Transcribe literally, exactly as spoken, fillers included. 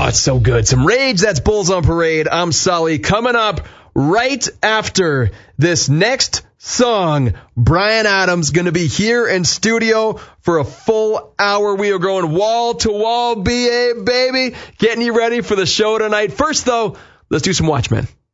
Oh, it's so good. Some Rage, that's Bulls on Parade. I'm Sully. Coming up right after this next song, Bryan Adams going to be here in studio for a full hour. We are going wall to wall, B A, baby. Getting you ready for the show tonight. First, though, let's do some Watchmen.